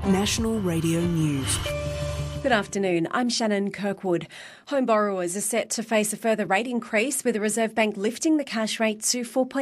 National Radio News. Good afternoon, I'm Shannon Kirkwood. Home borrowers are set to face a further rate increase, with the Reserve Bank lifting the cash rate to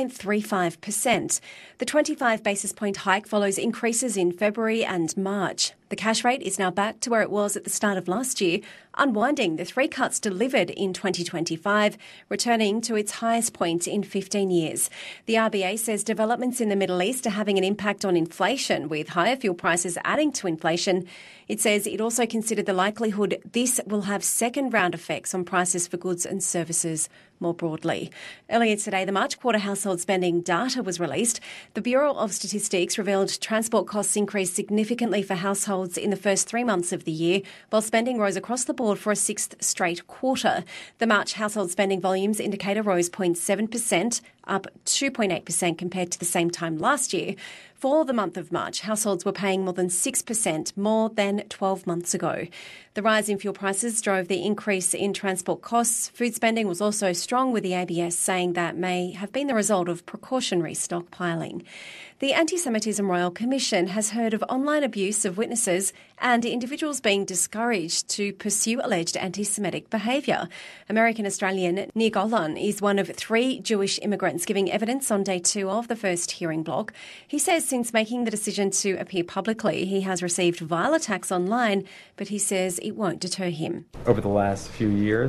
4.35%. The 25 basis point hike follows increases in February and March. The cash rate is now back to where it was at the start of last year, unwinding the 3 cuts delivered in 2025, returning to its highest point in 15 years. The RBA says developments in the Middle East are having an impact on inflation, with higher fuel prices adding to inflation. It says it also considered the likelihood this will have second-round effects on prices for goods and services more broadly. Earlier today, the March quarter household spending data was released. The Bureau of Statistics revealed transport costs increased significantly for households in the first 3 months of the year, while spending rose across the board for a sixth straight quarter. The March household spending volumes indicator rose 0.7%, up 2.8% compared to the same time last year. For the month of March, households were paying more than 6% more than 12 months ago. The rise in fuel prices drove the increase in transport costs. Food spending was also strong, with the ABS saying that may have been the result of precautionary stockpiling. The Anti-Semitism Royal Commission has heard of online abuse of witnesses and individuals being discouraged to pursue alleged anti-Semitic behaviour. American-Australian Nir Golan is one of 3 Jewish immigrants giving evidence on day 2 of the first hearing block. He says since making the decision to appear publicly, he has received vile attacks online, but he says it won't deter him. Over the last few years,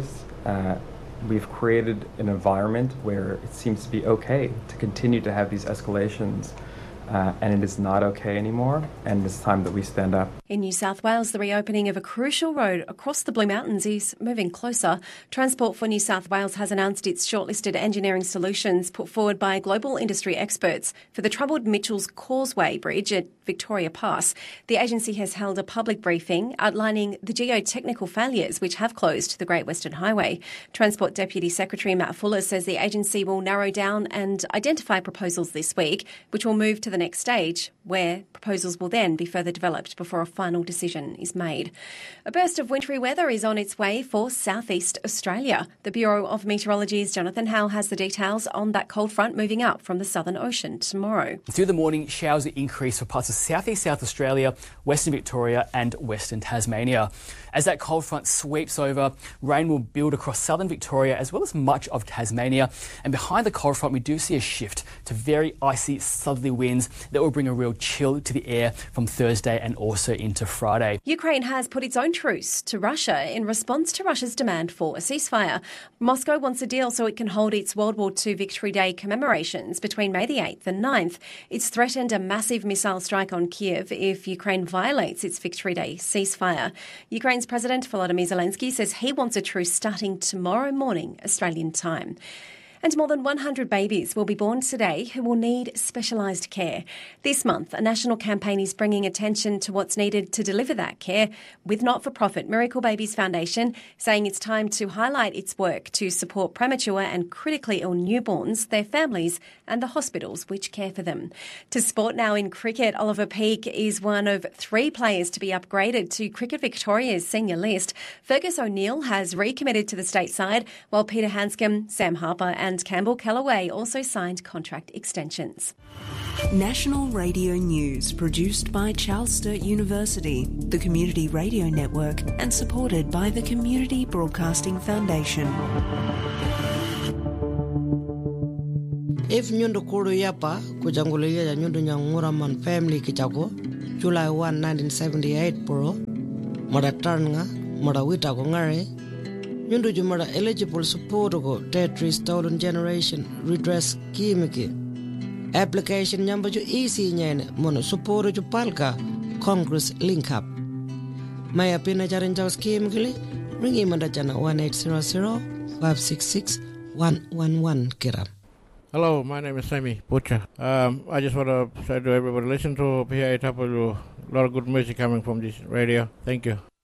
we've created an environment where it seems to be okay to continue to have these escalations. And it is not okay anymore, and it's time that we stand up. In New South Wales, the reopening of a crucial road across the Blue Mountains is moving closer. Transport for New South Wales has announced its shortlisted engineering solutions put forward by global industry experts for the troubled Mitchell's Causeway Bridge at Victoria Pass. The agency has held a public briefing outlining the geotechnical failures which have closed the Great Western Highway. Transport Deputy Secretary Matt Fuller says the agency will narrow down and identify proposals this week, which will move to the next stage, where proposals will then be further developed before a final decision is made. A burst of wintry weather is on its way for southeast Australia. The Bureau of Meteorology's Jonathan Howell has the details on that cold front moving up from the southern ocean tomorrow. Through the morning, showers will increase for parts of southeast South Australia, Western Victoria and Western Tasmania. As that cold front sweeps over, rain will build across southern Victoria as well as much of Tasmania. And behind the cold front, we do see a shift to very icy southerly winds that will bring a real chill to the air from Thursday and also into Friday. Ukraine has put its own truce to Russia in response to Russia's demand for a ceasefire. Moscow wants a deal so it can hold its World War II Victory Day commemorations between May the 8th and 9th. It's threatened a massive missile strike on Kiev if Ukraine violates its Victory Day ceasefire. Ukraine's President Volodymyr Zelensky says he wants a truce starting tomorrow morning, Australian time. And more than 100 babies will be born today who will need specialised care. This month, a national campaign is bringing attention to what's needed to deliver that care, with not-for-profit Miracle Babies Foundation saying it's time to highlight its work to support premature and critically ill newborns, their families and the hospitals which care for them. To sport now in cricket, Oliver Peake is one of 3 players to be upgraded to Cricket Victoria's senior list. Fergus O'Neill has recommitted to the state side, while Peter Hanscom, Sam Harper and Campbell Callaway also signed contract extensions. National Radio News, produced by Charles Sturt University, the Community Radio Network, and supported by the Community Broadcasting Foundation. If nyundo kuru yapa kujangulia ya nyundo nyanguraman family kichako July 1, 1978 puro mada tarnga mada wita ko ngare nyundo jumada eligible support ko Territory Stolen Generation Redress Scheme ki application nyamba ju easy nyene mono support ju palka Congress link up maya pina jarinjaw scheme kili ringi manda jana 1800-566-111 kira. Hello, my name is Sammy Butcher. I just want to say to everybody, listen to PA Tapalu. A lot of good music coming from this radio. Thank you.